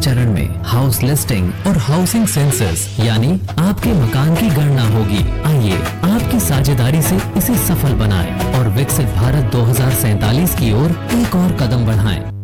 चरण में house listing और हाउसिंग सेंसस यानी आपके मकान की गणना होगी। आइए आपकी साझेदारी से इसे सफल बनाएं और विकसित भारत 2047 की ओर एक और कदम बढ़ाएं।